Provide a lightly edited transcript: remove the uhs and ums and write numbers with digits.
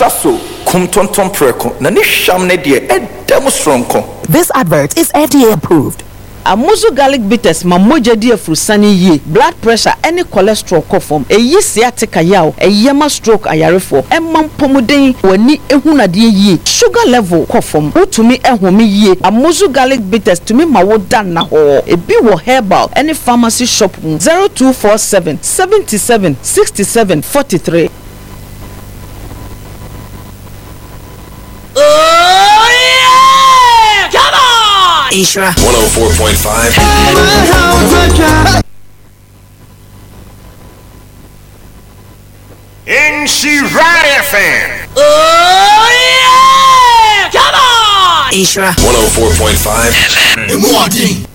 Shaso, kum tonton preko, na ni sham ne die, edem stronko. This advert is FDA approved. Amuzu garlic bitters ma moja di afrusani ye blood pressure any cholesterol kofom eyi sciatica yaw eyema stroke ayarefo emam pomuden wani ehunade ye sugar level kofom utumi ehome ye Amuzu garlic bitters tumi ma wodan na ho ebi wo herbal any pharmacy shop 0247 77 67 43. Ishra 104.5 Inshira FM. Oh yeah! Come on! Ishra 104.5 FM.